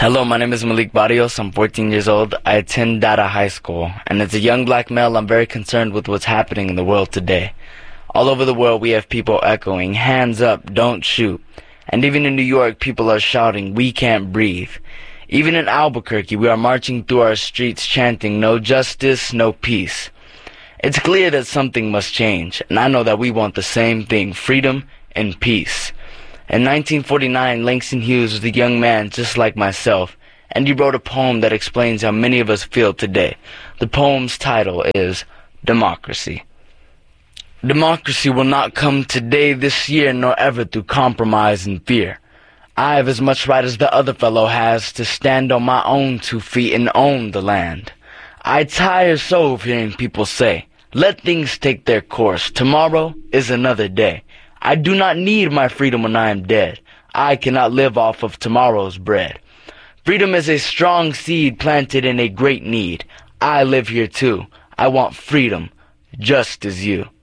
Hello, my name is Malik Barrios. I'm 14 years old. I attend Data High School, and as a young black male, I'm very concerned with what's happening in the world today. All over the world, we have people echoing, "Hands up, don't shoot." And even in New York, people are shouting, "We can't breathe." Even in Albuquerque, we are marching through our streets chanting, "No justice, no peace." It's clear that something must change, and I know that we want the same thing, freedom and peace. In 1949, Langston Hughes was a young man just like myself, and he wrote a poem that explains how many of us feel today. The poem's title is Democracy. Democracy will not come today, this year, nor ever through compromise and fear. I have as much right as the other fellow has to stand on my own 2 feet and own the land. I tire so of hearing people say, "Let things take their course. Tomorrow is another day." I do not need my freedom when I am dead. I cannot live off of tomorrow's bread. Freedom is a strong seed planted in a great need. I live here too. I want freedom, just as you.